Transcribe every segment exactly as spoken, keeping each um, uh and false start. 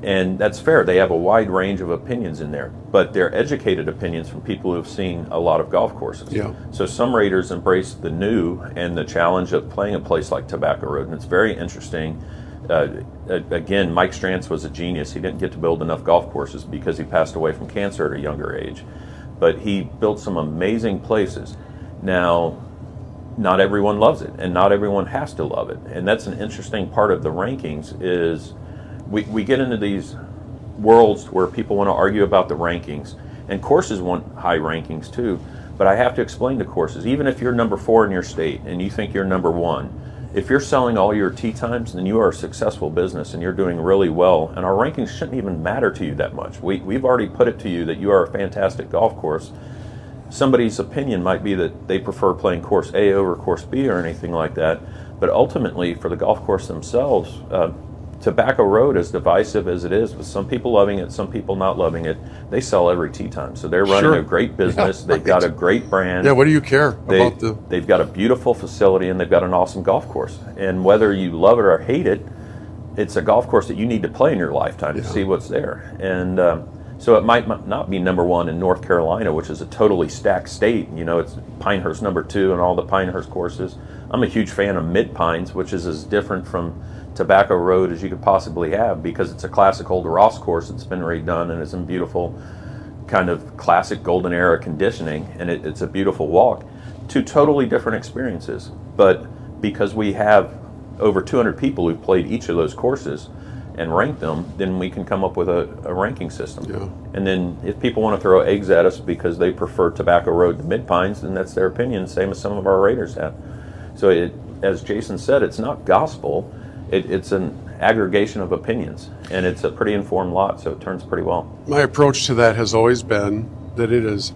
And that's fair. They have a wide range of opinions in there, but they're educated opinions from people who have seen a lot of golf courses. Yeah. So some raters embrace the new and the challenge of playing a place like Tobacco Road, and it's very interesting. Uh, again, Mike Strantz was a genius. He didn't get to build enough golf courses because he passed away from cancer at a younger age, but he built some amazing places. Now, not everyone loves it, and not everyone has to love it, and that's an interesting part of the rankings is we, we get into these worlds where people want to argue about the rankings, and courses want high rankings too, but I have to explain to courses, even if you're number four in your state and you think you're number one, if you're selling all your tee times, then you are a successful business and you're doing really well, and our rankings shouldn't even matter to you that much. We, we've already put it to you that you are a fantastic golf course. Somebody's opinion might be that they prefer playing course A over course B or anything like that, but ultimately for the golf course themselves, uh, Tobacco Road, as divisive as it is, with some people loving it, some people not loving it, they sell every tee time. So they're running Sure. a great business. Yeah, they've right. got a great brand. Yeah, what do you care They, about the... They've got a beautiful facility, and they've got an awesome golf course. And whether you love it or hate it, it's a golf course that you need to play in your lifetime Yeah. to see what's there. And um, so it might not be number one in North Carolina, which is a totally stacked state. You know, it's Pinehurst number two and all the Pinehurst courses. I'm a huge fan of Mid Pines, which is as different from Tobacco Road as you could possibly have, because it's a classic old Ross course that's been redone and is in beautiful kind of classic golden era conditioning, and it, it's a beautiful walk. Two totally different experiences, but because we have over two hundred people who've played each of those courses and ranked them, then we can come up with a, a ranking system. Yeah. And then if people want to throw eggs at us because they prefer Tobacco Road to Mid Pines, then that's their opinion, same as some of our raters have. So it, as Jason said, it's not gospel. It, it's an aggregation of opinions, and it's a pretty informed lot, so it turns pretty well. My approach to that has always been that it is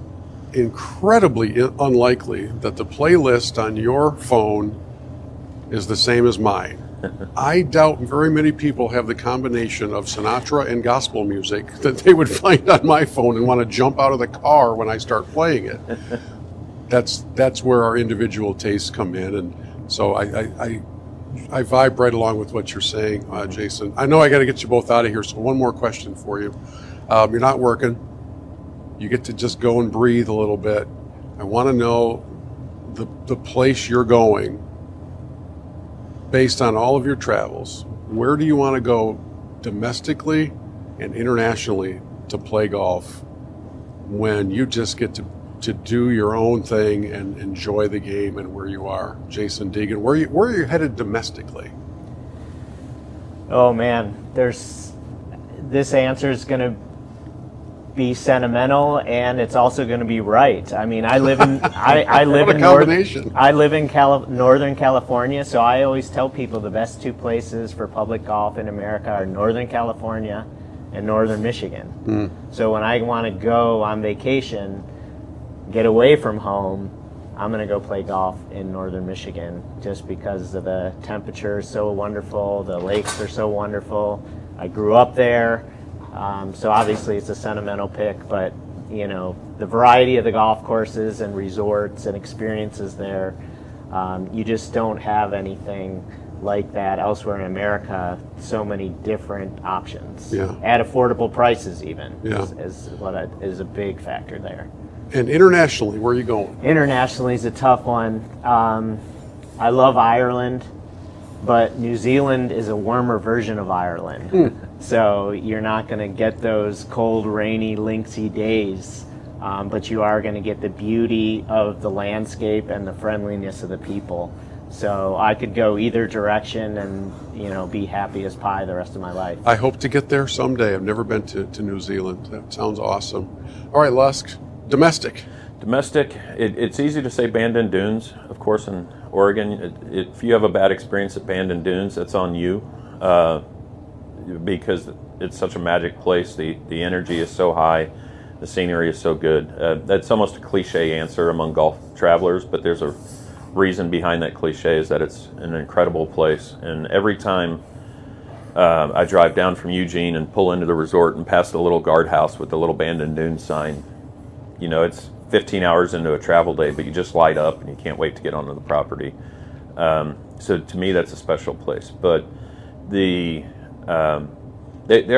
incredibly unlikely that the playlist on your phone is the same as mine. I doubt very many people have the combination of Sinatra and gospel music that they would find on my phone and want to jump out of the car when I start playing it. That's that's where our individual tastes come in, and so I, I, I I vibe right along with what you're saying, uh, Jason. I know I got to get you both out of here, so one more question for you. Um, you're not working. You get to just go and breathe a little bit. I want to know the the place you're going based on all of your travels. Where do you want to go domestically and internationally to play golf when you just get to to do your own thing and enjoy the game and where you are? Jason Deegan, where are you, where are you headed domestically? Oh man, there's this answer is going to be sentimental, and it's also going to be right. I mean, I live in I, I live What a in North, combination. I live in Cali- Northern California, so I always tell people the best two places for public golf in America are Northern California and Northern Michigan. Mm. So when I want to go on vacation, get away from home, I'm going to go play golf in Northern Michigan just because of the temperature is so wonderful, the lakes are so wonderful. I grew up there. Um, so obviously it's a sentimental pick, but you know, the variety of the golf courses and resorts and experiences there, um, you just don't have anything like that elsewhere in America. So many different options, Yeah. at affordable prices even, Yeah. is, is what I, is a big factor there. And internationally, where are you going? Internationally is a tough one. Um, I love Ireland, but New Zealand is a warmer version of Ireland. Mm. So you're not going to get those cold, rainy, lynxy days, um, but you are going to get the beauty of the landscape and the friendliness of the people. So I could go either direction and, you know, be happy as pie the rest of my life. I hope to get there someday. I've never been to, to New Zealand. That sounds awesome. All right, Lusk, domestic. Domestic, it, it's easy to say Bandon Dunes, of course, in Oregon. It, it, if you have a bad experience at Bandon Dunes, that's on you. Uh, because it's such a magic place. The the energy is so high, the scenery is so good. Uh, that's almost a cliche answer among golf travelers, but there's a reason behind that cliche, is that it's an incredible place. And every time uh, I drive down from Eugene and pull into the resort and pass the little guardhouse with the little Bandon Dunes sign, you know, it's fifteen hours into a travel day, but you just light up and you can't wait to get onto the property. Um, so to me, that's a special place. But the Um, they,